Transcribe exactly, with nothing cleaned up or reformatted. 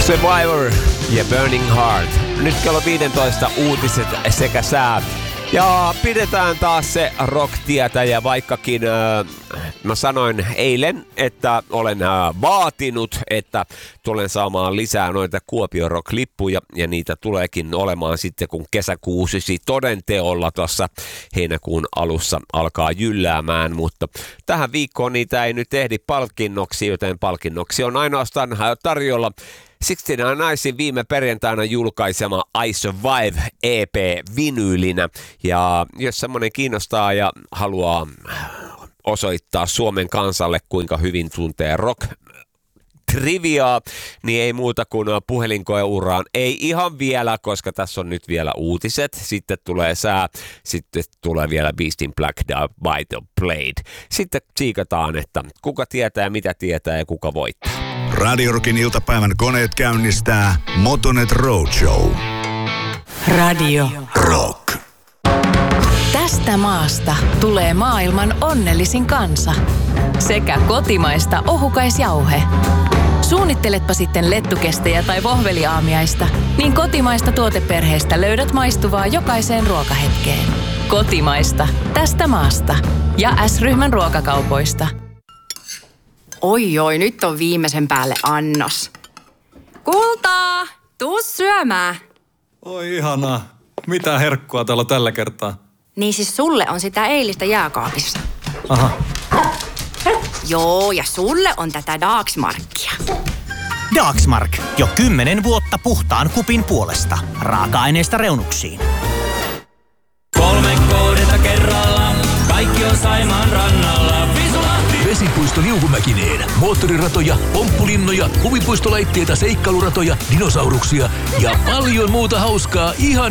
Survivor ja Burning Heart. Nyt kello viisitoista uutiset sekä sää. Ja pidetään taas se rock-tietä ja vaikkakin äh, mä sanoin eilen, että olen äh, vaatinut, että tulen saamaan lisää noita Kuopion Rock-lippuja ja niitä tuleekin olemaan sitten kun kesäkuusi todenteolla tuossa heinäkuun alussa alkaa jylläämään, mutta tähän viikkoon niitä ei nyt ehdi palkinnoksi, joten palkinnoksi on ainoastaan tarjolla kuusikymmentäyhdeksän Nicein viime perjantaina julkaisema I Survive E P-vinyylinä. Ja jos semmoinen kiinnostaa ja haluaa osoittaa Suomen kansalle, kuinka hyvin tuntee rock triviaa, niin ei muuta kuin puhelinkoeuraan. Ei ihan vielä, koska tässä on nyt vielä uutiset. Sitten tulee sää, sitten tulee vielä Beast in Black by the Blade. Sitten tsiikataan, että kuka tietää, mitä tietää ja kuka voittaa. Radio Rockin iltapäivän koneet käynnistää Motonet Roadshow. Radio Rock. Tästä maasta tulee maailman onnellisin kansa. Sekä kotimaista ohukaisjauhe. Suunnitteletpa sitten lettukestejä tai vohveliaamiaista, niin kotimaista tuoteperheestä löydät maistuvaa jokaiseen ruokahetkeen. Kotimaista. Tästä maasta. Ja S-ryhmän ruokakaupoista. Oi oi, nyt on viimeisen päälle annos. Kultaa, tuu syömään. Oi ihanaa. Mitä herkkua täällä on tällä kertaa? Niin siis sulle on sitä eilistä jääkaapissa. Aha. Joo, ja sulle on tätä Dagsmarkia. Dagsmark. Jo kymmenen vuotta puhtaan kupin puolesta. Raaka-aineista reunuksiin. Kolme kohdetta kerralla. Kaikki on Saimaan rannalla. Visulahti! Vesipuisto Liukumäkineen. Moottoriratoja, pomppulinnoja, huvipuistolaitteita, seikkailuratoja, dinosauruksia ja paljon muuta hauskaa ihan